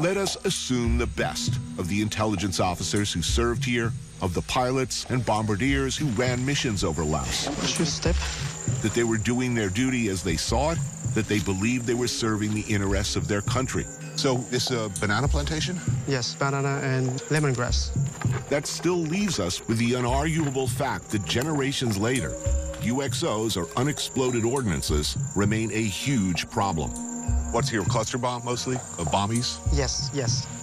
Let us assume the best of the intelligence officers who served here, of the pilots and bombardiers who ran missions over Laos. Step. That they were doing their duty as they saw it, that they believed they were serving the interests of their country. So this is a banana plantation? Yes, banana and lemongrass. That still leaves us with the unarguable fact that generations later, UXOs, or unexploded ordnances, remain a huge problem. What's here, cluster bomb mostly? Bombies? Yes, yes.